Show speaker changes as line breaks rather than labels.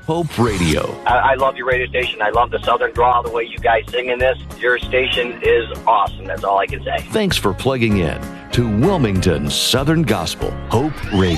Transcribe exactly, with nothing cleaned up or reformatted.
Hope Radio.
I, I love your radio station. I love the Southern drawl, the way you guys sing in this. Your station is awesome. That's all I can say.
Thanks for plugging in to Wilmington Southern Gospel, Hope Radio.